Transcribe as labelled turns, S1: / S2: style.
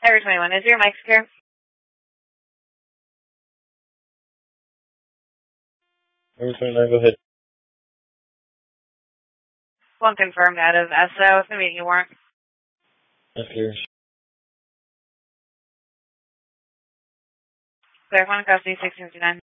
S1: Area 21, is your mic secure?
S2: Area 29, go ahead.
S1: One confirmed out of SO. It's the meeting warrant.
S2: That's clear.
S1: Clear, one custody, 1659.